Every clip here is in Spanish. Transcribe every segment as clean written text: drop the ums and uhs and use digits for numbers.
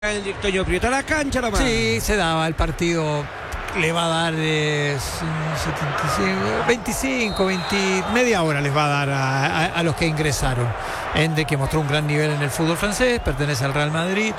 El Toño Prieto a la cancha nomás. Sí, se daba el partido. Le va a dar 75, 25, 20, media hora les va a dar a los que ingresaron. Ende, que mostró un gran nivel en el fútbol francés, pertenece al Real Madrid.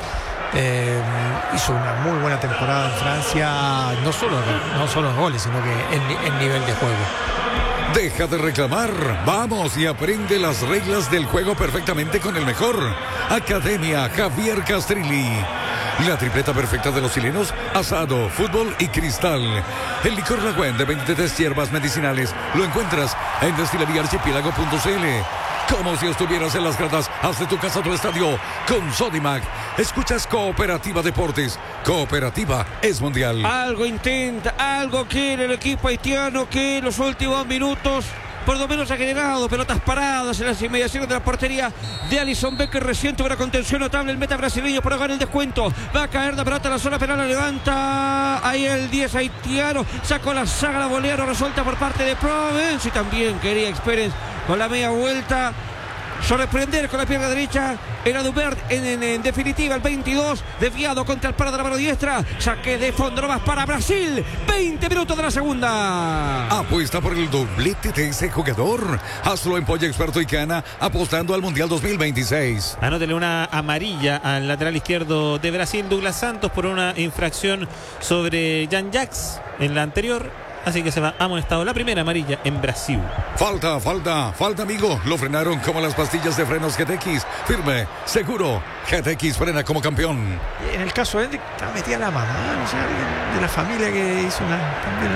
Hizo una muy buena temporada en Francia, no solo en goles, sino que en nivel de juego. Deja de reclamar, vamos y aprende las reglas del juego perfectamente con el mejor. Academia Javier Castrilli. La tripleta perfecta de los chilenos: asado, fútbol y cristal. El licor Lagüen de 23 hierbas medicinales lo encuentras en destileríaarchipiélago.cl. Como si estuvieras en las gradas, haz de tu casa tu estadio con Sodimac. Escuchas Cooperativa Deportes. Cooperativa es mundial. Algo intenta, algo quiere el equipo haitiano que en los últimos minutos por lo menos ha generado pelotas paradas en las inmediaciones de la portería de Alisson Becker. Recién tuvo una contención notable el meta brasileño por ahogar el descuento. Va a caer la pelota a la zona penal, la levanta ahí el 10 haitiano. Sacó la saga, la volea resuelta por parte de Provence. Y también quería Experience con la media vuelta. Sorprender con la pierna derecha era Dubert en definitiva el 22, desviado contra el palo de la mano diestra. Saque de fondo nomás para Brasil. 20 minutos de la segunda. Apuesta por el doblete de ese jugador. Hazlo en Polla Experto y Cana, apostando al Mundial 2026. Anótele una amarilla al lateral izquierdo de Brasil, Douglas Santos, por una infracción sobre Jean-Jacques en la anterior. Así que se va amonestado, la primera amarilla en Brasil. Falta, amigo. Lo frenaron como las pastillas de frenos GTX. Firme, seguro. GTX frena como campeón. En el caso de él, está metida la mamá, no sé, alguien de la familia que hizo también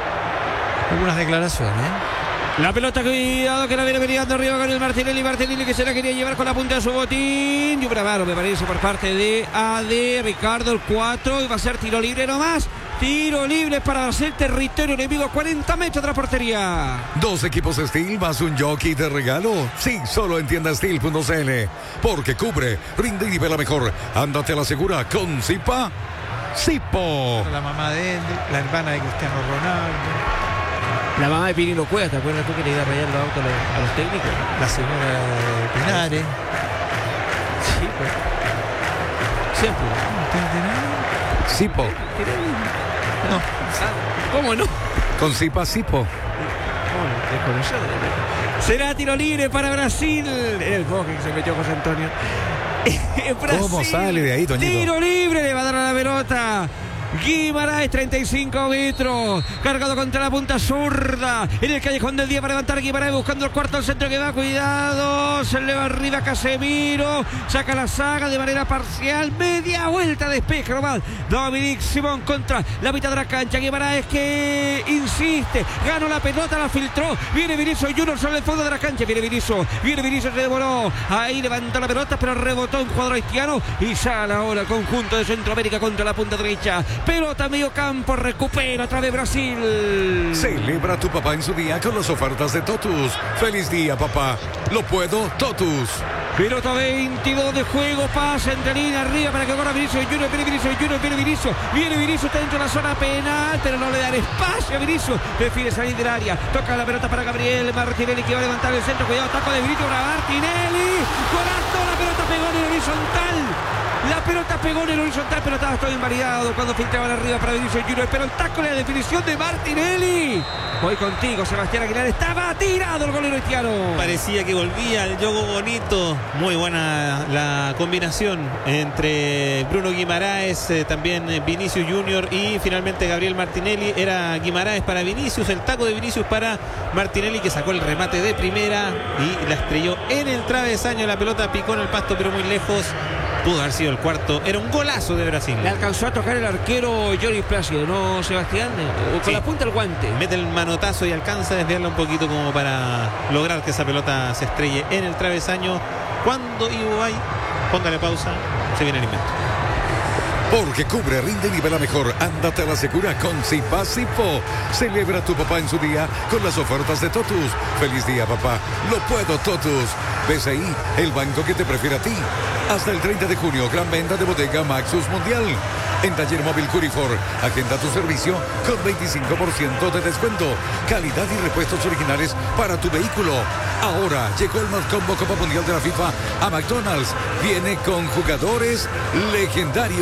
algunas declaraciones. La pelota, cuidado que la viene peleando arriba con el Martinelli que se la quería llevar con la punta de su botín. Y un bravaro me parece por parte de AD Ricardo, el 4, y va a ser tiro libre nomás. Tiro libre para hacer territorio enemigo, 40 metros de la portería. 2 equipos Steel más un jockey de regalo. Sí, solo en tiendasteel.cl. Porque cubre, rinde y nivela mejor. Ándate a la segura con Zipa. Zipo. La mamá de él, la hermana de Cristiano Ronaldo. La mamá de Pirino Cuevas, ¿te acuerdas tú que le iba a rayar los autos a los técnicos? La señora Pinares. Sí, pues. Siempre. Zipo. No. ¿Cómo no? Con Zipa, Zipo. Será tiro libre para Brasil. El boque que se metió José Antonio. Brasil, ¿cómo sale de ahí, Toñito? Tiro libre, le va a dar a la pelota Guimaraes, 35 metros, cargado contra la punta zurda, en el callejón del día para levantar Guimaraes, buscando el cuarto al centro que va, cuidado, se le va arriba Casemiro, saca la saga de manera parcial, media vuelta, despeja nomás Dominic Simón contra la mitad de la cancha. Guimaraes que insiste, ganó la pelota, la filtró, viene Vinicius Junior sobre el fondo de la cancha, viene Vinicius, se devoró, ahí levantó la pelota pero rebotó un jugador haitiano y sale ahora el conjunto de Centroamérica contra la punta derecha. Pelota medio campo, recupera otra vez Brasil. Celebra a tu papá en su día con las ofertas de Totus. Feliz día, papá. Lo puedo, Totus. Pelota 22 de juego, pasa entre línea arriba para que corra Vinicius Junior, viene Vinicius, está dentro de la zona penal, pero no le dan espacio a Vinicius, prefiere salir del área, toca la pelota para Gabriel Martinelli que va a levantar el centro, cuidado, taco de Vinicius para Martinelli, golazo, la pelota pegó en el horizontal, pero estaba todo invalidado cuando filtraban arriba para Vinicius Junior, pero el taco de la definición de Martinelli. Voy contigo, Sebastián Aguilar, estaba tirado el golero haitiano. Parecía que volvía el juego bonito, muy buena la combinación entre Bruno Guimaraes, también Vinicius Junior y finalmente Gabriel Martinelli. Era Guimaraes para Vinicius, el taco de Vinicius para Martinelli que sacó el remate de primera y la estrelló en el travesaño. La pelota picó en el pasto pero muy lejos. Pudo haber sido el cuarto. Era un golazo de Brasil. Le alcanzó a tocar el arquero Johnny Plácido, ¿no, Sebastián? Con la punta del guante. Mete el manotazo y alcanza a desviarla un poquito como para lograr que esa pelota se estrelle en el travesaño. Cuando Ibai, póngale pausa, se viene el invento. Porque cubre, rinde y nivela mejor. Ándate a la segura con Zipa Zipo. Celebra a tu papá en su día con las ofertas de Totus. Feliz día, papá. Lo puedo, Totus. BCI, el banco que te prefiere a ti. Hasta el 30 de junio, gran venta de Bodega Maxus Mundial. En Taller Móvil Curifor, agenda tu servicio con 25% de descuento. Calidad y repuestos originales para tu vehículo. Ahora llegó el Más Combo Copa Mundial de la FIFA a McDonald's. Viene con jugadores legendarios.